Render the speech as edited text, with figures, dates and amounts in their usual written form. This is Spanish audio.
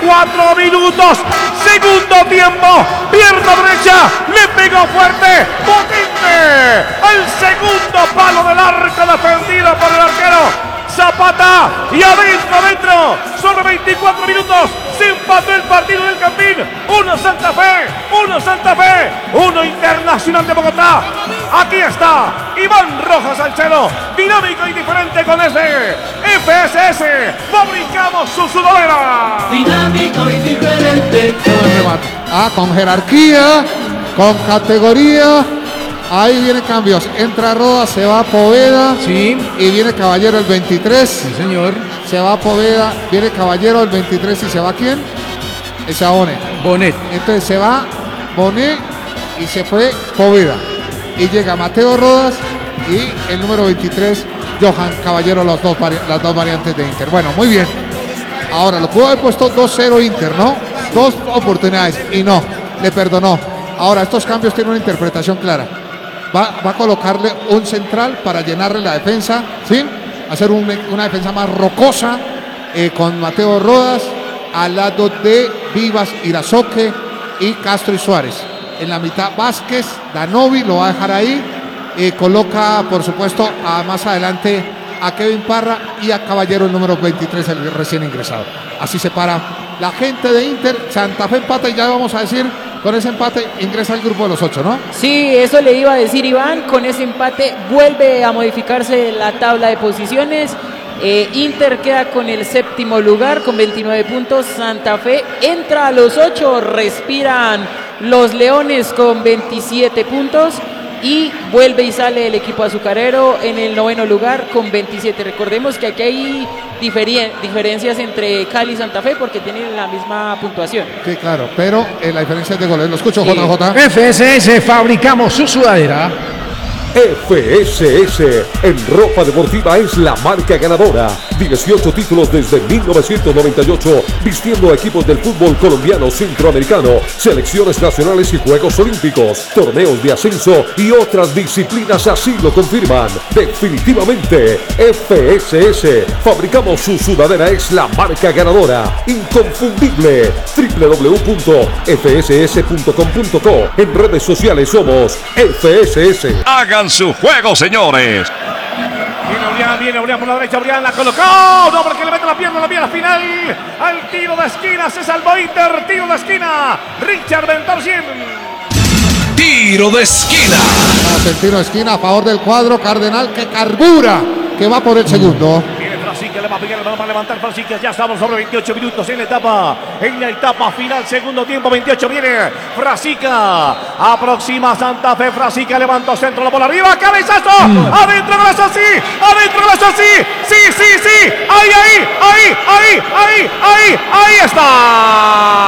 4 minutos. Segundo tiempo. Pierna derecha. Le pegó fuerte. Potente. El segundo palo del arco defendido por el arquero Zapata. Y adentro. Sobre 24 minutos. Se empató el partido del Campín. 1 Santa Fe. 1 Internacional de Bogotá. Aquí está Iván Rojas Salcedo. Dinámico y diferente con ese FSS. Fabricamos su sudadera. Dinámico y diferente. Con jerarquía, con categoría. Ahí vienen cambios. Entra Rodas, se va Poveda. Sí. Y viene Caballero el 23. Sí, señor. Se va Poveda, viene Caballero el 23 y se va ¿quién? Se va Bonet. Entonces se va Bonet y se fue Poveda. Y llega Mateo Rodas y el número 23, Johan Caballero, las dos variantes de Inter. Bueno, muy bien. Ahora, lo pudo haber puesto 2-0 Inter, ¿no? 2 oportunidades y no, le perdonó. Ahora, estos cambios tienen una interpretación clara. Va a colocarle un central para llenarle la defensa, ¿sí? Hacer una defensa más rocosa con Mateo Rodas al lado de Vivas, Irazoque y Castro y Suárez. En la mitad Vázquez, Danovi lo va a dejar ahí. Coloca, por supuesto, más adelante a Kevin Parra y a Caballero, el número 23, el recién ingresado. Así se para la gente de Inter. Santa Fe empata y ya vamos a decir, con ese empate ingresa al grupo de los 8, ¿no? Sí, eso le iba a decir Iván. Con ese empate vuelve a modificarse la tabla de posiciones. Inter queda con el 7º lugar con 29 puntos. Santa Fe entra a los 8. Respiran los Leones con 27 puntos. Y vuelve y sale el equipo azucarero en el 9º lugar con 27. Recordemos que aquí hay diferencias entre Cali y Santa Fe porque tienen la misma puntuación. Sí, claro, pero la diferencia es de goles. Lo escucho, Sí. JJ. FSS, fabricamos su sudadera. FSS en ropa deportiva es la marca ganadora. 18 títulos desde 1998, vistiendo equipos del fútbol colombiano, centroamericano, selecciones nacionales y Juegos Olímpicos, torneos de ascenso y otras disciplinas así lo confirman. Definitivamente, FSS, fabricamos su sudadera, es la marca ganadora, inconfundible. www.fss.com.co. En redes sociales somos FSS. Hagan su juego, señores. Viene Orián por la derecha, Orián la colocó. No, porque le mete la pierna final. Al tiro de esquina, se salvó Inter. Tiro de esquina. Richard Ventorcín. Tiro de esquina. El tiro de esquina a favor del cuadro cardenal que carbura, que va por el segundo. Viene Frasica, le va a pegar el balón para levantar Frasica. Ya estamos sobre 28 minutos en la etapa final, segundo tiempo, 28. Viene Frasica, aproxima Santa Fe. Frasica levantó centro, la bola arriba, cabezazo, adentro golazo, sí, sí, ahí está.